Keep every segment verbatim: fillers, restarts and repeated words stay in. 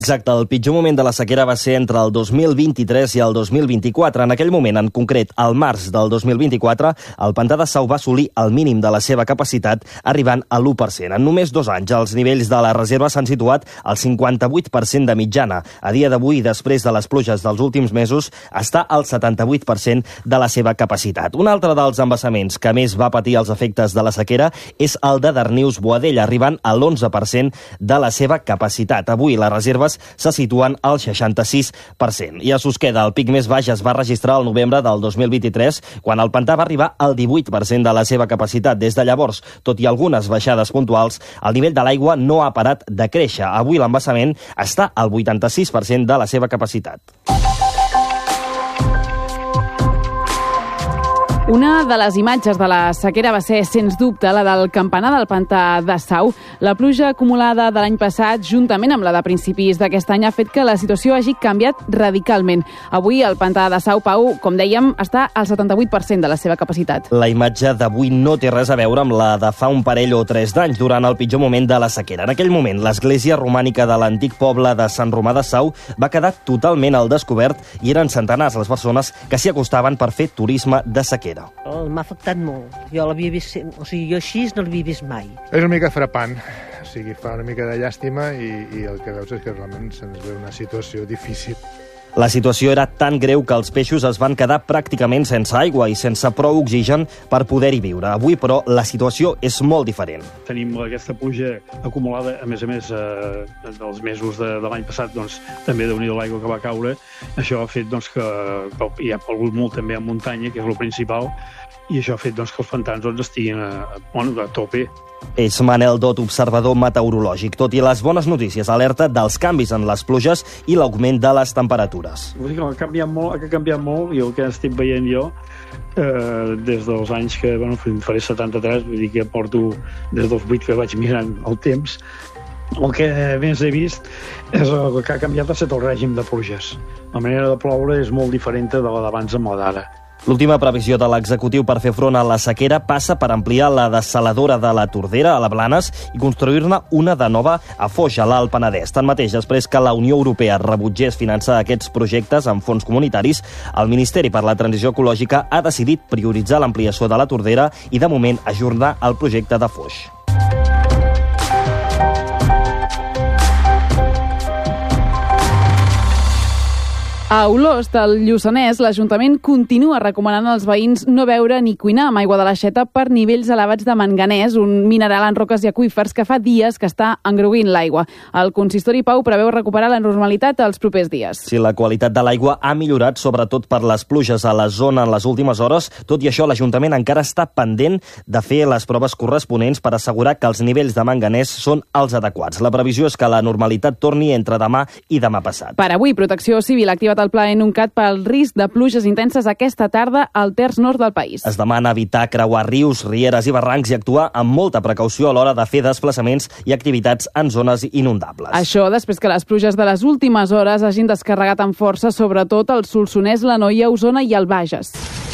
Exacte, el pitjor moment de la sequera va ser entre el dos mil vint-i-tres i el dos mil vint-i-quatre. En aquell moment, en concret, al març del dos mil vint-i-quatre, el pantà de Sau va assolir el mínim de la seva capacitat, arribant a l'u per cent. En només dos anys, els nivells de la reserva s'han situat al cinquanta-vuit per cent de mitjana. A dia d'avui, després de les pluges dels últims mesos, està al setanta-vuit per cent de la seva capacitat. Un altre dels embassaments que més va patir els efectes de la sequera és el de Darnius-Boadella, arribant a l'onze per cent de la seva capacitat. Avui, les reserves se situen al seixanta-sis per cent. I a Susqueda, el pic més baix es va registrar al novembre del dos mil vint-i-tres, quan el pantà va arribar al divuit per cent de la seva capacitat. Des de llavors, tot i algunes baixades puntuals, el nivell de l'aigua no ha parat de créixer. Avui l'embassament està al vuitanta-sis per cent de la seva capacitat. Una de les imatges de la sequera va ser, sens dubte, la del campanar del pantà de Sau. La pluja acumulada de l'any passat, juntament amb la de principis d'aquest any, ha fet que la situació hagi canviat radicalment. Avui el pantà de Sau, Pau, com dèiem, està al setanta-vuit per cent de la seva capacitat. La imatge d'avui no té res a veure amb la de fa un parell o tres d'anys, durant el pitjor moment de la sequera. En aquell moment, l'església romànica de l'antic poble de Sant Romà de Sau va quedar totalment al descobert i eren centenars les persones que s'hi acostaven per fer turisme de sequera. M'ha afectat molt. Jo l'havia vist, o sigui, jo així no l'havia vist mai. És una mica frapant, o sigui, fa una mica de llàstima i, i el que veus és que realment se'ns ve una situació difícil. La situació era tan greu que els peixos es van quedar pràcticament sense aigua i sense prou oxigen per poder-hi viure. Avui, però, la situació és molt diferent. Tenim aquesta pluja acumulada, a més a més, eh, dels mesos de, de l'any passat, doncs, també déu-n'hi-do l'aigua que va caure. Això ha fet doncs, que, que hi ha plogut molt també a muntanya, que és el principal, i això ha fet doncs, que els pantans doncs, estiguin a, a, bueno, a tope. És Manel Dot, observador meteorològic. Tot i les bones notícies, alerta dels canvis en les pluges i l'augment de les temperatures. Vull dir que ha canviat molt, ha canviat molt, i el que estic veient jo, eh, des dels anys que, bueno, faré setanta-tres, vull dir que porto des dels vuit que vaig mirant el temps, el que més he vist és el que ha canviat ha estat el règim de pluges. La manera de ploure és molt diferent de la d'abans amb la d'ara. L'última previsió de l'executiu per fer front a la sequera passa per ampliar la dessaladora de la Tordera a la Blanes i construir-ne una de nova a Foix, a l'Alt Penedès. Tanmateix, després que la Unió Europea rebutgés finançar aquests projectes amb fons comunitaris, el Ministeri per la Transició Ecològica ha decidit prioritzar l'ampliació de la Tordera i, de moment, ajornar el projecte de Foix. A Olost, al Lluçanès, l'Ajuntament continua recomanant als veïns no beure ni cuinar amb aigua de l'aixeta per nivells elevats de manganès, un mineral en roques i aqüífers que fa dies que està engroguint l'aigua. El consistori, Pau, preveu recuperar la normalitat els propers dies. Si la qualitat de l'aigua ha millorat, sobretot per les pluges a la zona en les últimes hores, tot i això l'Ajuntament encara està pendent de fer les proves corresponents per assegurar que els nivells de manganès són els adequats. La previsió és que la normalitat torni entre demà i demà passat. Per avui, Protecció Civil ha activat el pla ENUNCAT pel risc de pluges intenses aquesta tarda al terç nord del país. Es demana evitar creuar rius, rieres i barrancs i actuar amb molta precaució a l'hora de fer desplaçaments i activitats en zones inundables. Això després que les pluges de les últimes hores hagin descarregat amb força sobretot el Solsonès, l'Anoia, Osona i el Bages,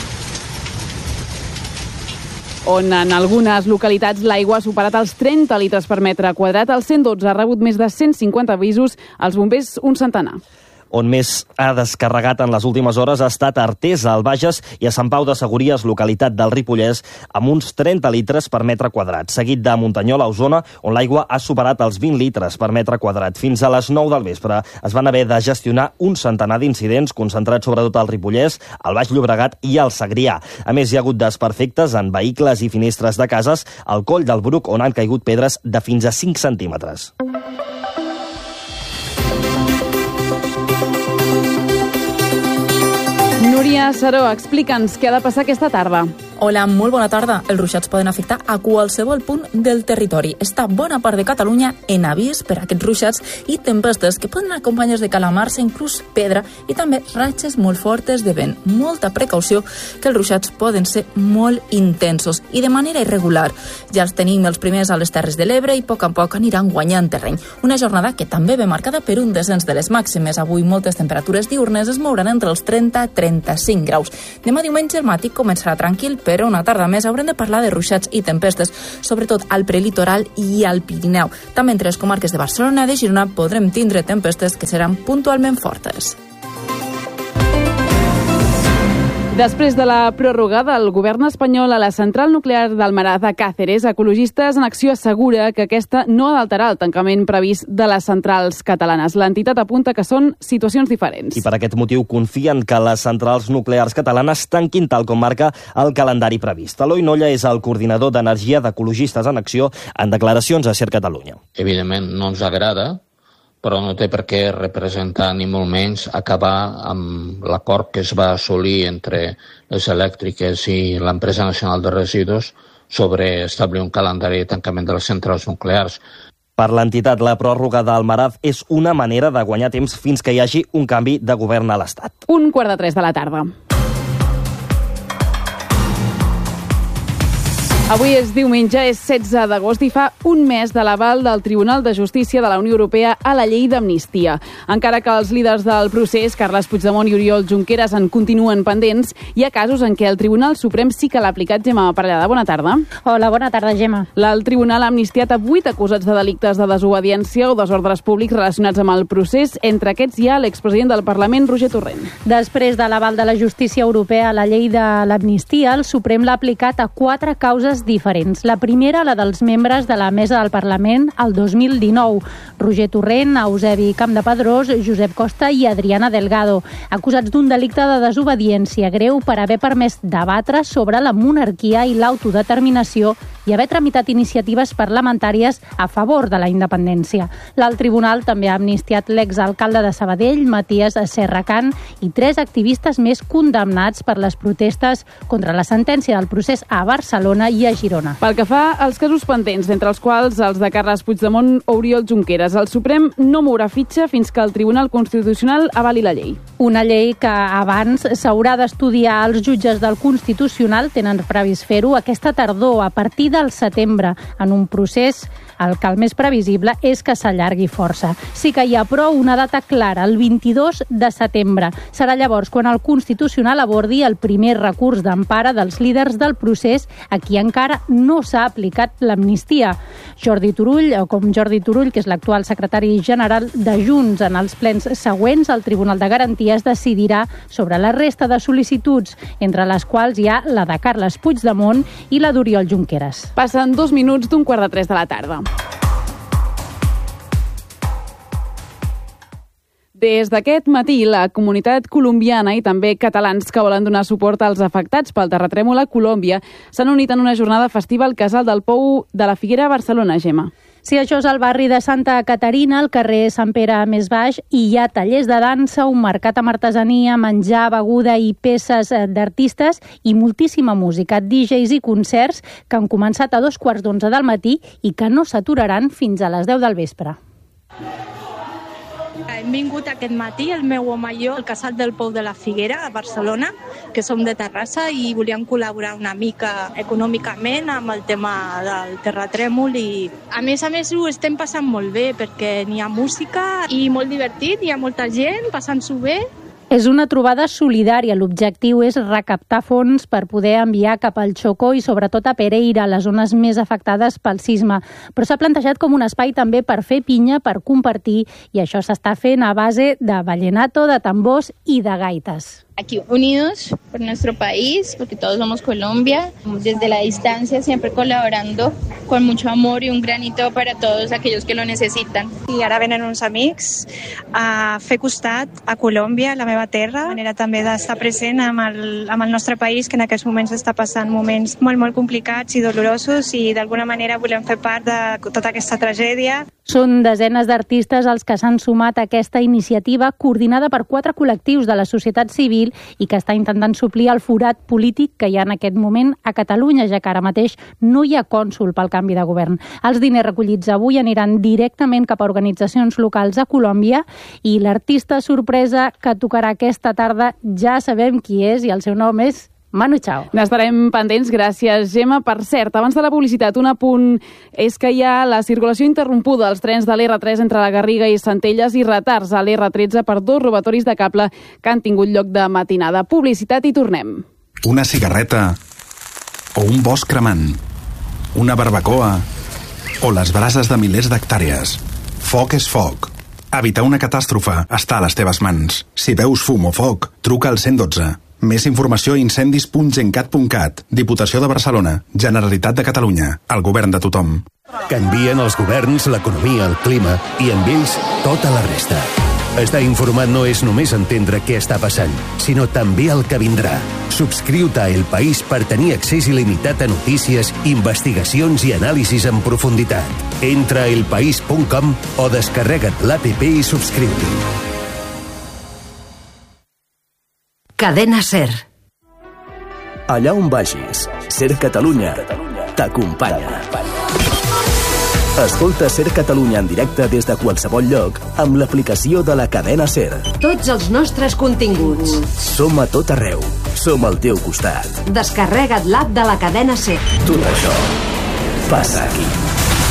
on en algunes localitats l'aigua ha superat els trenta litres per metre quadrat. El cent dotze ha rebut més de cent cinquanta avisos, els bombers un centenar. On més ha descarregat en les últimes hores ha estat a Artesa, al Bages, i a Sant Pau de Segúries, localitat del Ripollès, amb uns trenta litres per metre quadrat, seguit de Muntanyola, a Osona, on l'aigua ha superat els vint litres per metre quadrat. Fins a les nou del vespre es van haver de gestionar un centenar d'incidents concentrats sobretot al Ripollès, al Baix Llobregat i al Segrià. A més, hi ha hagut desperfectes en vehicles i finestres de cases al Coll del Bruc, on han caigut pedres de fins a cinc centímetres. Núria Saró, explica'ns què ha de passar aquesta tarda. Hola, molt bona tarda. Els ruixats poden afectar a qualsevol punt del territori. Està bona part de Catalunya en avís per a aquests ruixats i tempestes que poden acompanyar de calamars, inclús pedra i també ratxes molt fortes de vent. Molta precaució, que els ruixats poden ser molt intensos i de manera irregular. Ja els tenim els primers a les Terres de l'Ebre i a poc a poc aniran guanyant terreny. Una jornada que també ve marcada per un descens de les màximes. Avui moltes temperatures diurnes es mouran entre els trenta i trenta-cinc graus. Demà diumenge el matí començarà tranquil, però una tarda més haurem de parlar de ruixats i tempestes, sobretot al prelitoral i al Pirineu. També entre les comarques de Barcelona i de Girona podrem tindre tempestes que seran puntualment fortes. Després de la pròrroga del govern espanyol a la central nuclear d'Almaraz de Càceres, Ecologistes en Acció assegura que aquesta no ha d'alterar el tancament previst de les centrals catalanes. L'entitat apunta que són situacions diferents. I per aquest motiu confien que les centrals nuclears catalanes tanquin tal com marca el calendari previst. Eloi Nolla és el coordinador d'Energia d'Ecologistes en Acció en declaracions a Ser Catalunya. Evidentment no ens agrada, però no té per què representar ni molt menys acabar amb l'acord que es va assolir entre les elèctriques i l'empresa nacional de residus sobre establir un calendari de tancament de les centrals nuclears. Per l'entitat, la pròrroga d'Almaraz és una manera de guanyar temps fins que hi hagi un canvi de govern a l'Estat. Un quart de tres de la tarda. Avui és diumenge, és setze d'agost i fa un mes de l'aval del Tribunal de Justícia de la Unió Europea a la llei d'amnistia. Encara que els líders del procés, Carles Puigdemont i Oriol Junqueras, en continuen pendents, hi ha casos en què el Tribunal Suprem sí que l'ha aplicat. Gemma Parellada, bona tarda. Hola, bona tarda, Gemma. El Tribunal ha amnistiat a vuit acusats de delictes de desobediència o desordres públics relacionats amb el procés. Entre aquests hi ha l'expresident del Parlament, Roger Torrent. Després de l'aval de la Justícia Europea a la llei de l'amnistia, el Suprem l'ha aplicat a quatre causes diferents. La primera, la dels membres de la Mesa del Parlament el dos mil dinou. Roger Torrent, Eusebi Campdepadrós, Josep Costa i Adriana Delgado, acusats d'un delicte de desobediència greu per haver permès debatre sobre la monarquia i l'autodeterminació i haver tramitat iniciatives parlamentàries a favor de la independència. L'alt tribunal també ha amnistiat l'exalcalde de Sabadell, Matías Serracant, i tres activistes més condemnats per les protestes contra la sentència del procés a Barcelona i a Girona. Pel que fa als casos pendents, entre els quals els de Carles Puigdemont o Oriol Junqueras, el Suprem no mourà fitxa fins que el Tribunal Constitucional avali la llei. Una llei que abans s'haurà d'estudiar. Els jutges del Constitucional tenen previst fer-ho aquesta tardor, a partir del setembre, en un procés el que el més previsible és que s'allargui força. Sí que hi ha, però, una data clara, el vint-i-dos de setembre. Serà llavors quan el Constitucional abordi el primer recurs d'empara dels líders del procés a qui encara no s'ha aplicat l'amnistia. Jordi Turull, o com Jordi Turull, que és l'actual secretari general de Junts, en els plens següents, el Tribunal de Garanties decidirà sobre la resta de sol·licituds, entre les quals hi ha la de Carles Puigdemont i la d'Oriol Junqueras. Passen dos minuts d'un quart de tres de la tarda. Des d'aquest matí, la comunitat colombiana i també catalans que volen donar suport als afectats pel terratrèmol a Colòmbia s'han unit en una jornada festiva al Casal del Pou de la Figuera a Barcelona, Gemma. Sí, això és el barri de Santa Caterina, al carrer Sant Pere més baix, i hi ha tallers de dansa, un mercat amb artesania, menjar, beguda i peces d'artistes i moltíssima música, D Js i concerts que han començat a dos quarts d'onze del matí i que no s'aturaran fins a les deu del vespre. Hem vingut aquest matí, el meu home i jo, al Casal del Pou de la Figuera, a Barcelona, que som de Terrassa, i volíem col·laborar una mica econòmicament amb el tema del terratrèmol. I a més a més ho estem passant molt bé, perquè n'hi ha música i molt divertit, hi ha molta gent passant-s'ho bé. És una trobada solidària. L'objectiu és recaptar fons per poder enviar cap al Chocó i sobretot a Pereira, les zones més afectades pel sisme. Però s'ha plantejat com un espai també per fer pinya, per compartir, i això s'està fent a base de vallenato, de tambors i de gaites. Aquí unidos por nuestro país, porque todos somos Colombia, desde la distancia siempre colaborando con mucho amor y un granito para todos aquellos que lo necesitan. I ara venen uns amics a fer costat a Colòmbia, la meva terra, manera també d'estar present amb el, amb el nostre país, que en aquests moments està passant moments molt, molt complicats i dolorosos, i d'alguna manera volem fer part de tota aquesta tragèdia. Són desenes d'artistes els que s'han sumat a aquesta iniciativa coordinada per quatre col·lectius de la societat civil i que està intentant suplir el forat polític que hi ha en aquest moment a Catalunya, ja que ara mateix no hi ha cònsol pel canvi de govern. Els diners recollits avui aniran directament cap a organitzacions locals a Colòmbia i l'artista sorpresa que tocarà aquesta tarda ja sabem qui és i el seu nom és Manu Chao. N'estarem pendents, gràcies, Gemma. Per cert, abans de la publicitat, un apunt és que hi ha la circulació interrompuda als trens de l'R tres entre la Garriga i Centelles i retards a l'R tretze per dos robatoris de cable que han tingut lloc de matinada. Publicitat i tornem. Una cigarreta o un bosc cremant, una barbacoa o les brases de milers d'hectàrees. Foc és foc. Evitar una catàstrofe està a les teves mans. Si veus fum o foc, truca al cent dotze. Més informació a incendis punt gencat punt cat. Diputació de Barcelona. Generalitat de Catalunya. El govern de tothom. Canvien els governs, l'economia, el clima i amb ells tota la resta. Estar informat no és només entendre què està passant, sinó també el que vindrà. Subscriu-te a El País per tenir accés il·limitat a notícies, investigacions i anàlisis en profunditat. Entra a elpaís punt com o descarrega't l'app i subscriu-t'hi. Cadena SER. Allà on vagis, SER Catalunya t'acompanya. Escolta SER Catalunya en directe des de qualsevol lloc amb l'aplicació de la cadena SER. Tots els nostres continguts. Som a tot arreu. Som al teu costat. Descarrega't l'app de la cadena SER. Tot això passa aquí.